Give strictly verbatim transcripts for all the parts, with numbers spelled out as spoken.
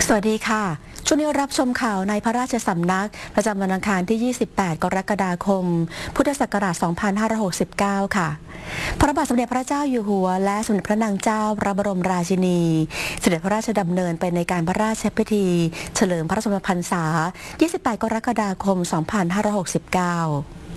สวัสดีค่ะช่วงนี้รับชมข่าวในพระราชสำนักประจำวันอังคารที่ ยี่สิบแปด กรกฎาคม พุทธศักราช สองพันห้าร้อยหกสิบเก้า ค่ะพระบาทสมเด็จพระเจ้าอยู่หัวและสมเด็จพระนางเจ้าพระบรมราชินีเสด็จพระราชดำเนินไปในการพระราชพิธีเฉลิมพระชนมพรรษา ยี่สิบแปด กรกฎาคม สองพันห้าร้อยหกสิบเก้า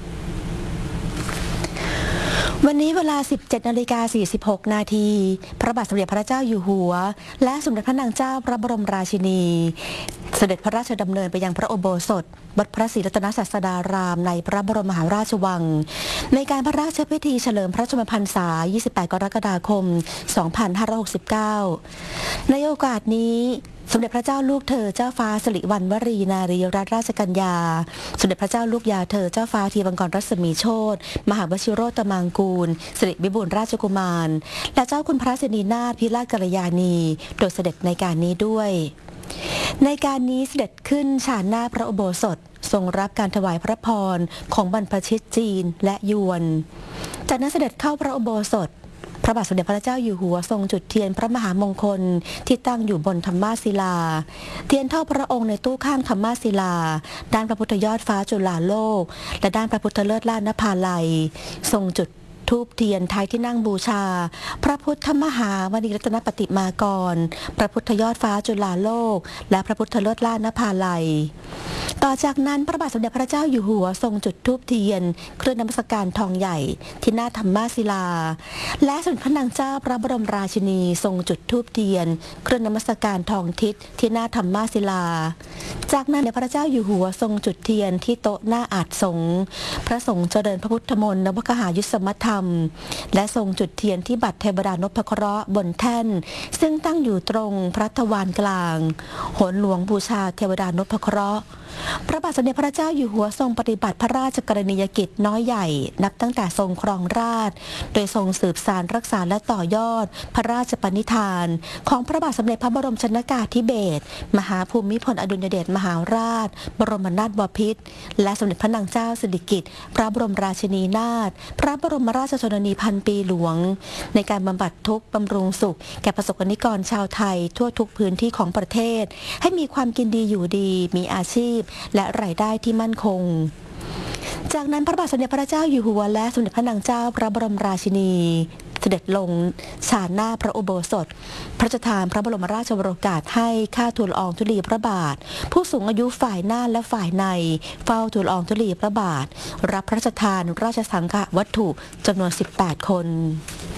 วันนี้เวลา สิบเจ็ดนาฬิกาสี่สิบหก นาทีพระบาทสมเด็จพระเจ้าอยู่หัวและสมเด็จพระนางเจ้าพระบรมราชินีเสด็จพระราชดำเนินไปยังพระอุโบสถวัดพระศรีรัตนศาสดารามในพระบรมมหาราชวังในการพระราชพิธีเฉลิมพระชนมพรรษา ยี่สิบแปด กรกฎาคม สองพันห้าร้อยหกสิบเก้า ในโอกาสนี้สมเด็จพระเจ้าลูกเธอเจ้าฟ้าสิริวัณวรีนารีรัตนราชกัญญาสมเด็จพระเจ้าลูกยาเธอเจ้าฟ้าทีบังกรรัศมีโชติมหาวชิโรตมังกูลสิริวิบูลย์ราชกุมารและเจ้าคุณพระสินีนาถพิราชกัลยาณีโดยเสด็จในการนี้ด้วยในการนี้เสด็จขึ้นฉานหน้าพระอุโบสถทรงรับการถวายพระพรของบรรพชิตจีนและยวนจากนั้นเสด็จเข้าพระอุโบสถพระบาทสมเด็จพระเจ้าอยู่หัวทรงจุดเทียนพระมหามงคลที่ตั้งอยู่บนธรรมาศิลาเทียนเท่าพระองค์ในตู้ข้างธรรมาศิลาด้านพระพุทธยอดฟ้าจุฬาโลกและด้านพระพุทธเลิศล้านนภาลัยทรงจุดทูบเทียนท้ายที่นั่งบูชาพระพุทธมหาวณีรัตนปฏิมากรพระพุทธยอดฟ้าจุฬาโลกและพระพุทธเลิศล้านนภาลัยต่อจากนั้นพระบาทสมเด็จพระเจ้าอยู่หัวทรงจุดธูปเทียนเครื่องนมัสการทองใหญ่ที่หน้าธรรมาศิลาและสมเด็จพระนางเจ้าพระบรมราชินีทรงจุดธูปเทียนเครื่องนมัสการทองทิศที่หน้าธรรมาศิลาจากนั้นพระเจ้าอยู่หัวทรงจุดเทียนที่โต๊ะหน้าอาจสงฆ์พระสงฆ์เจริญพระพุทธมนต์นวคหายุสมธรรมและทรงจุดเทียนที่บัตรเทวดานพเคราะห์บนแท่นซึ่งตั้งอยู่ตรงพระทวารกลางโหนหลวงบูชาเทวดานพเคราะห์พระบาทสมเด็จพระเจ้าอยู่หัวทรงปฏิบัติพระราชกรณียกิจน้อยใหญ่นับตั้งแต่ทรงครองราชย์โดยทรงสืบสานรักษาและต่อยอดพระราชปณิธานของพระบาทสมเด็จพระบรมชนกาธิเบศรมหาภูมิพลอดุลยเดชมหาราชบรมนาถบพิตรและสมเด็จพระนางเจ้าสิริกิติ์พระบรมราชินีนาถพระบรมราชชนนีพันปีหลวงในการบำบัดทุกข์บำรุงสุขแก่ประสบนิกรชาวไทยทั่วทุกพื้นที่ของประเทศให้มีความกินดีอยู่ดีมีอาชีพและรายได้ที่มั่นคงจากนั้นพระบาทสมเด็จพระเจ้าอยู่หัวและสมเด็จพระนางเจ้าพระบรมราชินีเสด็จลงฉานหน้าพระอุโบสถพระราชทานพระบรมราชโองการให้ข้าทูลละอองธุลีพระบาทผู้สูงอายุฝ่ายหน้าและฝ่ายในเฝ้าทูลละอองธุลีพระบาทรับพระราชทานราชสังฆวัตถุจำนวนสิบแปดคน